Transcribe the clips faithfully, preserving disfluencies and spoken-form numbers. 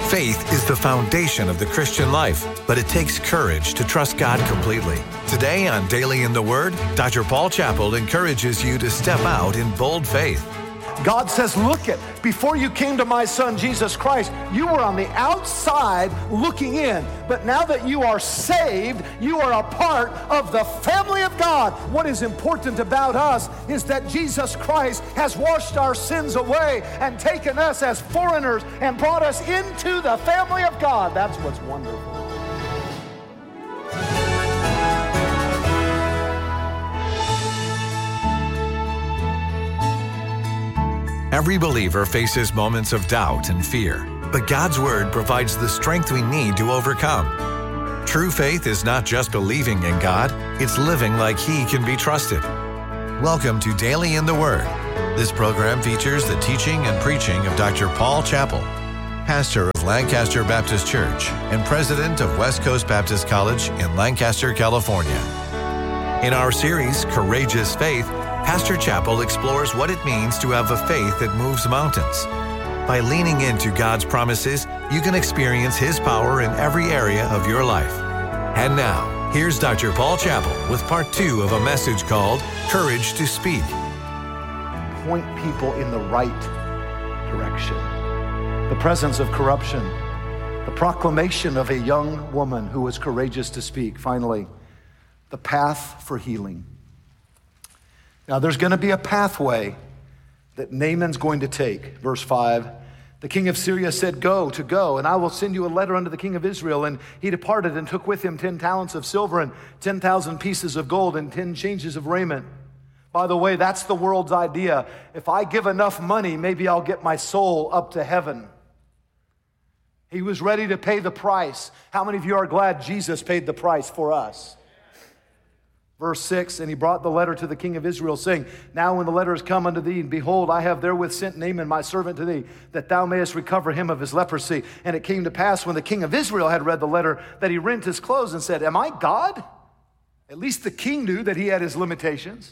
Faith is the foundation of the Christian life, but it takes courage to trust God completely. Today on Daily in the Word, Doctor Paul Chappell encourages you to step out in bold faith. God says, look it, before you came to my son, Jesus Christ, you were on the outside looking in. But now that you are saved, you are a part of the family of God. What is important about us is that Jesus Christ has washed our sins away and taken us as foreigners and brought us into the family of God. That's what's wonderful. Every believer faces moments of doubt and fear, but God's Word provides the strength we need to overcome. True faith is not just believing in God, it's living like He can be trusted. Welcome to Daily in the Word. This program features the teaching and preaching of Doctor Paul Chappell, pastor of Lancaster Baptist Church and president of West Coast Baptist College in Lancaster, California. In our series, Courageous Faith, Pastor Chappell explores what it means to have a faith that moves mountains. By leaning into God's promises, you can experience His power in every area of your life. And now, here's Doctor Paul Chappell with part two of a message called Courage to Speak. Point people in the right direction. The presence of corruption. The proclamation of a young woman who was courageous to speak. Finally, the path for healing. Now, there's going to be a pathway that Naaman's going to take. Verse five, the king of Syria said, go to go, and I will send you a letter unto the king of Israel. And he departed and took with him ten talents of silver and ten thousand pieces of gold and ten changes of raiment. By the way, that's the world's idea. If I give enough money, maybe I'll get my soul up to heaven. He was ready to pay the price. How many of you are glad Jesus paid the price for us? Verse six, and he brought the letter to the king of Israel, saying, now when the letter is come unto thee, and behold, I have therewith sent Naaman my servant to thee, that thou mayest recover him of his leprosy. And it came to pass, when the king of Israel had read the letter, that he rent his clothes and said, am I God? At least the king knew that he had his limitations.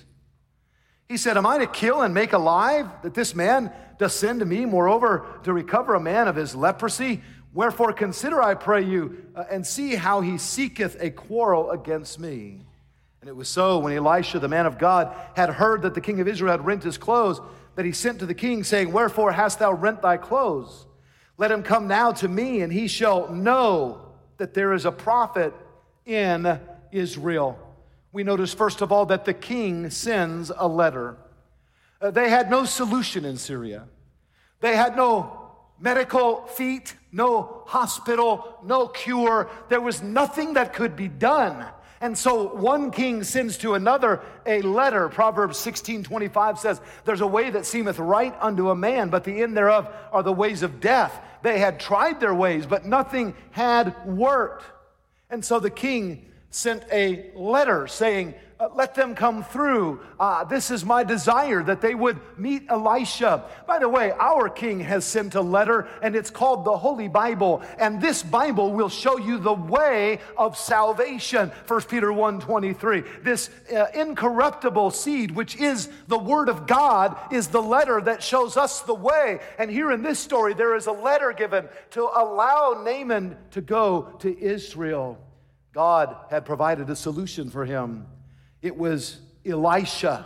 He said, am I to kill and make alive, that this man doth send to me, moreover, to recover a man of his leprosy? Wherefore consider, I pray you, uh, and see how he seeketh a quarrel against me. And it was so, when Elisha, the man of God, had heard that the king of Israel had rent his clothes, that he sent to the king, saying, wherefore hast thou rent thy clothes? Let him come now to me, and he shall know that there is a prophet in Israel. We notice, first of all, that the king sends a letter. Uh, they had no solution in Syria. They had no medical feat, no hospital, no cure. There was nothing that could be done. And so one king sends to another a letter. Proverbs sixteen twenty-five says, there's a way that seemeth right unto a man, but the end thereof are the ways of death. They had tried their ways, but nothing had worked. And so the king sent a letter saying, uh, let them come through. Uh, this is my desire, that they would meet Elisha. By the way, our king has sent a letter, and it's called the Holy Bible. And this Bible will show you the way of salvation. First Peter one twenty-three. This uh, incorruptible seed, which is the Word of God, is the letter that shows us the way. And here in this story, there is a letter given to allow Naaman to go to Israel. God had provided a solution for him. It was Elisha.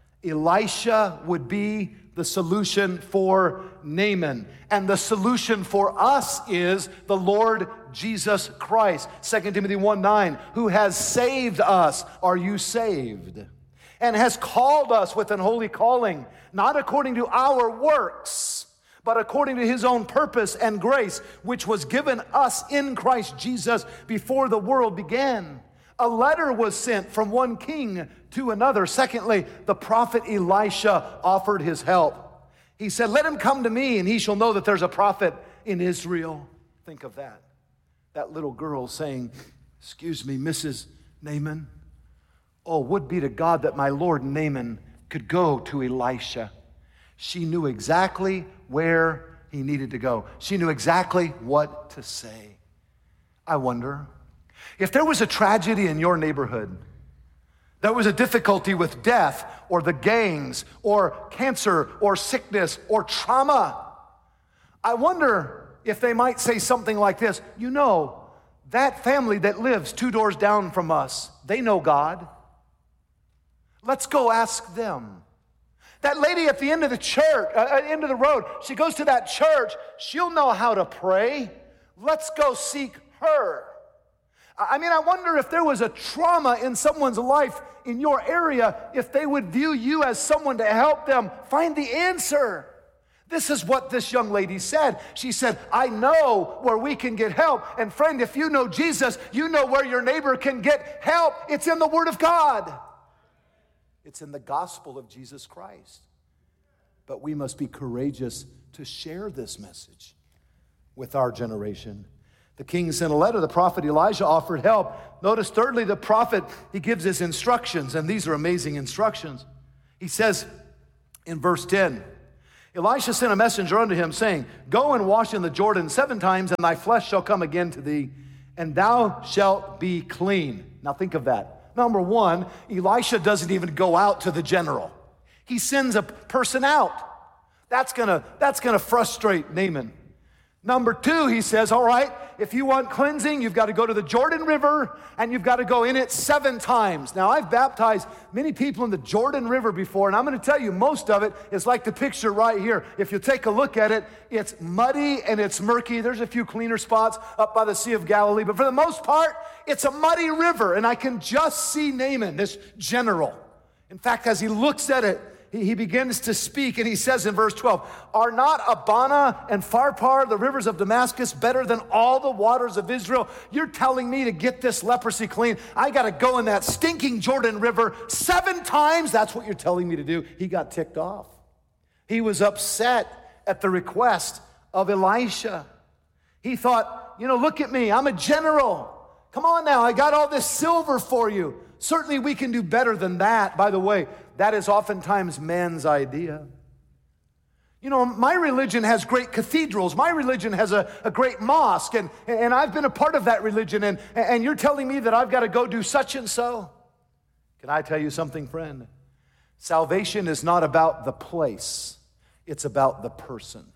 Elisha would be the solution for Naaman. And the solution for us is the Lord Jesus Christ. Second Timothy one nine, who has saved us. Are you saved? And has called us with an holy calling, not according to our works, but according to his own purpose and grace, which was given us in Christ Jesus before the world began. A letter was sent from one king to another. Secondly, the prophet Elisha offered his help. He said, let him come to me, and he shall know that there's a prophet in Israel. Think of that. That little girl saying, excuse me, Missus Naaman. Oh, would be to God that my Lord Naaman could go to Elisha. She knew exactly where he needed to go. She knew exactly what to say. I wonder, if there was a tragedy in your neighborhood, there was a difficulty with death or the gangs or cancer or sickness or trauma, I wonder if they might say something like this, you know, that family that lives two doors down from us, they know God. Let's go ask them. That lady at the end of the church, uh, at the end of the road, she goes to that church. She'll know how to pray. Let's go seek her. I mean, I wonder if there was a trauma in someone's life in your area, if they would view you as someone to help them find the answer. This is what this young lady said. She said, I know where we can get help. And friend, if you know Jesus, you know where your neighbor can get help. It's in the Word of God. It's in the gospel of Jesus Christ. But we must be courageous to share this message with our generation. The king sent a letter. The prophet Elijah offered help. Notice, thirdly, the prophet, he gives his instructions, and these are amazing instructions. He says in verse ten, Elisha sent a messenger unto him, saying, Go and wash in the Jordan seven times, and thy flesh shall come again to thee, and thou shalt be clean. Now think of that. Number one, Elisha doesn't even go out to the general. He sends a person out. That's gonna, that's gonna frustrate Naaman. Number two, he says, all right, if you want cleansing, you've got to go to the Jordan River, and you've got to go in it seven times. Now, I've baptized many people in the Jordan River before, and I'm going to tell you, most of it is like the picture right here. If you take a look at it, it's muddy and it's murky. There's a few cleaner spots up by the Sea of Galilee, but for the most part, it's a muddy river, and I can just see Naaman, this general. In fact, as he looks at it, he begins to speak, and he says in verse twelve, Are not Abana and Pharpar, the rivers of Damascus, better than all the waters of Israel? You're telling me to get this leprosy clean, I got to go in that stinking Jordan River seven times? That's what you're telling me to do. He got ticked off. He was upset at the request of Elisha. He thought, you know, look at me. I'm a general. Come on now. I got all this silver for you. Certainly we can do better than that. By the way, that is oftentimes man's idea. You know, my religion has great cathedrals. My religion has a, a great mosque, and, and I've been a part of that religion, and, and you're telling me that I've got to go do such and so? Can I tell you something, friend? Salvation is not about the place. It's about the person.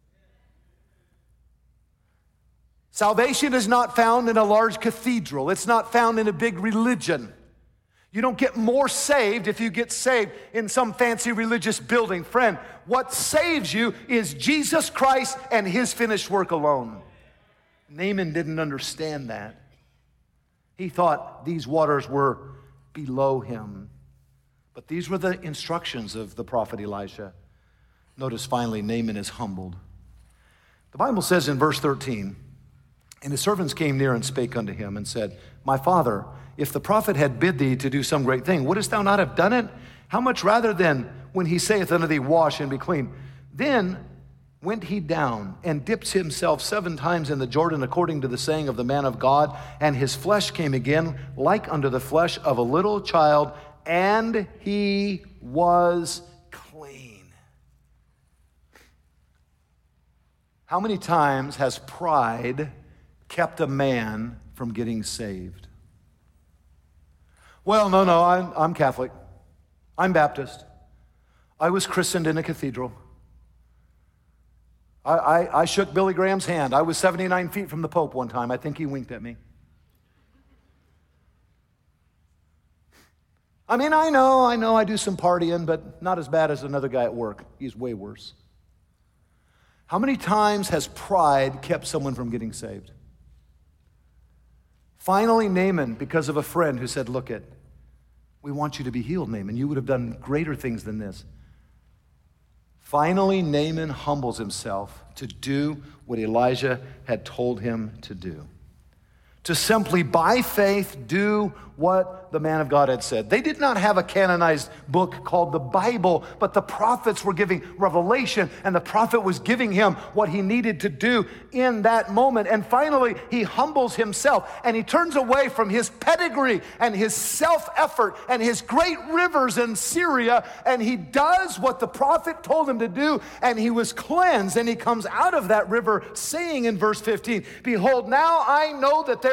Salvation is not found in a large cathedral. It's not found in a big religion. You don't get more saved if you get saved in some fancy religious building. Friend, what saves you is Jesus Christ and his finished work alone. Naaman didn't understand that. He thought these waters were below him. But these were the instructions of the prophet Elisha. Notice finally, Naaman is humbled. The Bible says in verse thirteen, And his servants came near and spake unto him and said, My father, if the prophet had bid thee to do some great thing, wouldest thou not have done it? How much rather then, when he saith unto thee, Wash and be clean? Then went he down and dipped himself seven times in the Jordan, according to the saying of the man of God, and his flesh came again like unto the flesh of a little child, and he was clean. How many times has pride kept a man from getting saved? Well, no, no, I'm, I'm Catholic. I'm Baptist. I was christened in a cathedral. I, I, I shook Billy Graham's hand. I was seventy-nine feet from the Pope one time. I think he winked at me. I mean, I know, I know I do some partying, but not as bad as another guy at work. He's way worse. How many times has pride kept someone from getting saved? Finally, Naaman, because of a friend who said, look it, we want you to be healed, Naaman. You would have done greater things than this. Finally, Naaman humbles himself to do what Elijah had told him to do. To simply, by faith, do what the man of God had said. They did not have a canonized book called the Bible, but the prophets were giving revelation, and the prophet was giving him what he needed to do in that moment. And finally, he humbles himself, and he turns away from his pedigree and his self-effort and his great rivers in Syria, and he does what the prophet told him to do, and he was cleansed, and he comes out of that river saying in verse fifteen, Behold, now I know that there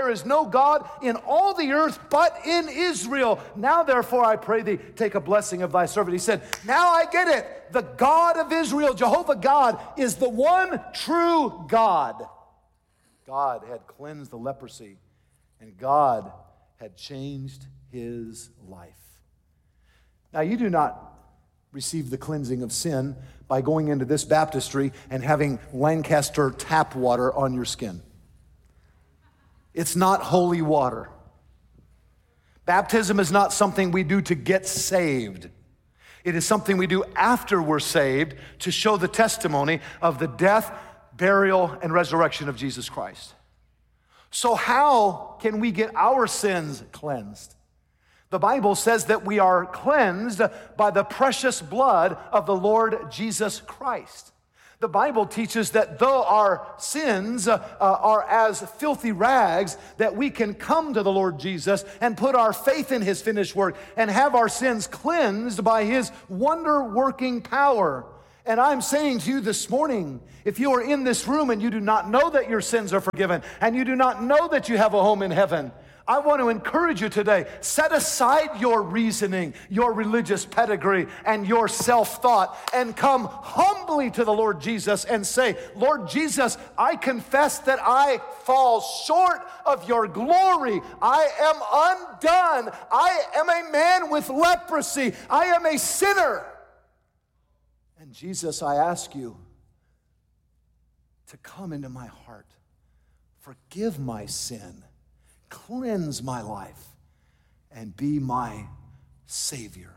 there is no God in all the earth but in Israel. Now, therefore, I pray thee, take a blessing of thy servant. He said, now I get it. The God of Israel, Jehovah God, is the one true God. God had cleansed the leprosy, and God had changed his life. Now, you do not receive the cleansing of sin by going into this baptistry and having Lancaster tap water on your skin. It's not holy water. Baptism is not something we do to get saved. It is something we do after we're saved to show the testimony of the death, burial, and resurrection of Jesus Christ. So how can we get our sins cleansed? The Bible says that we are cleansed by the precious blood of the Lord Jesus Christ. The Bible teaches that though our sins uh, are as filthy rags, that we can come to the Lord Jesus and put our faith in his finished work and have our sins cleansed by his wonder-working power. And I'm saying to you this morning, if you are in this room and you do not know that your sins are forgiven, and you do not know that you have a home in heaven, I want to encourage you today, set aside your reasoning, your religious pedigree, and your self-thought, and come humbly to the Lord Jesus and say, Lord Jesus, I confess that I fall short of your glory. I am undone. I am a man with leprosy. I am a sinner. And Jesus, I ask you to come into my heart, forgive my sin, cleanse my life, and be my Savior.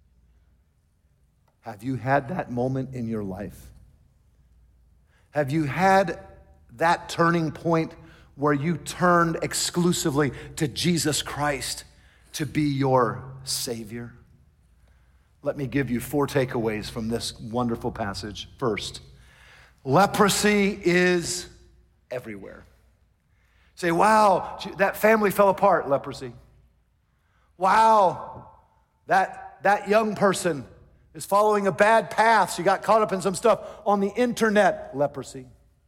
Have you had that moment in your life? Have you had that turning point where you turned exclusively to Jesus Christ to be your Savior? Let me give you four takeaways from this wonderful passage. First, leprosy is everywhere. Say, wow, that family fell apart, leprosy. Wow, that, that young person is following a bad path. She got caught up in some stuff on the internet, leprosy.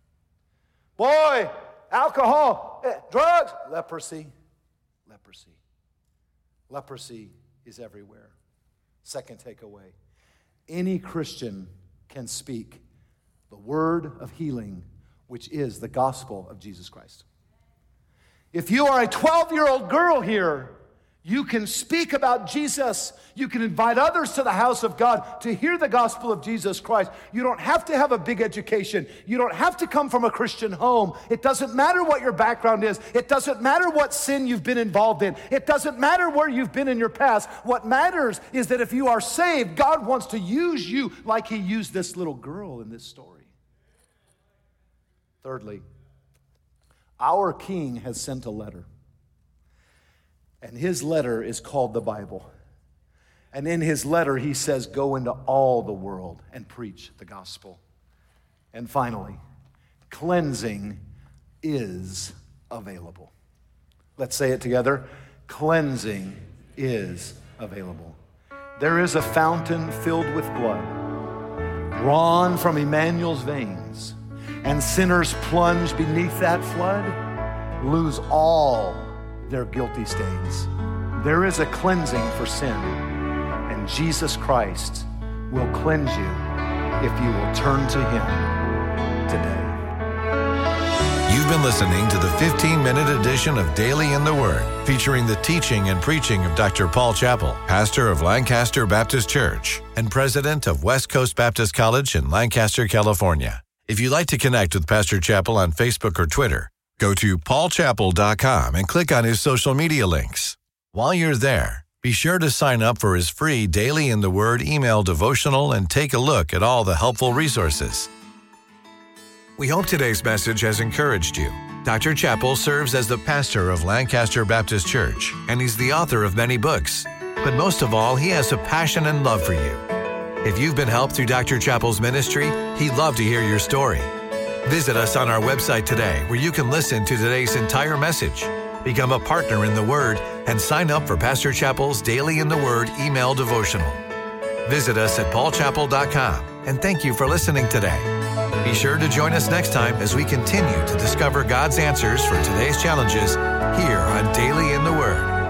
Boy, alcohol, eh, drugs, leprosy, leprosy. Leprosy is everywhere. Second takeaway, any Christian can speak the word of healing, which is the gospel of Jesus Christ. If you are a twelve-year-old girl here, you can speak about Jesus. You can invite others to the house of God to hear the gospel of Jesus Christ. You don't have to have a big education. You don't have to come from a Christian home. It doesn't matter what your background is. It doesn't matter what sin you've been involved in. It doesn't matter where you've been in your past. What matters is that if you are saved, God wants to use you like he used this little girl in this story. Thirdly, our King has sent a letter, and his letter is called the Bible. And in his letter, he says, go into all the world and preach the gospel. And finally, cleansing is available. Let's say it together. Cleansing is available. There is a fountain filled with blood, drawn from Emmanuel's veins, and sinners plunge beneath that flood, lose all their guilty stains. There is a cleansing for sin, and Jesus Christ will cleanse you if you will turn to him today. You've been listening to the fifteen-minute edition of Daily in the Word, featuring the teaching and preaching of Doctor Paul Chappell, pastor of Lancaster Baptist Church and president of West Coast Baptist College in Lancaster, California. If you'd like to connect with Pastor Chappell on Facebook or Twitter, go to paul chappell dot com and click on his social media links. While you're there, be sure to sign up for his free Daily in the Word email devotional and take a look at all the helpful resources. We hope today's message has encouraged you. Doctor Chappell serves as the pastor of Lancaster Baptist Church, and he's the author of many books. But most of all, he has a passion and love for you. If you've been helped through Doctor Chappell's ministry, he'd love to hear your story. Visit us on our website today, where you can listen to today's entire message, become a partner in the Word, and sign up for Pastor Chappell's Daily in the Word email devotional. Visit us at paul chappell dot com, and thank you for listening today. Be sure to join us next time as we continue to discover God's answers for today's challenges here on Daily in the Word.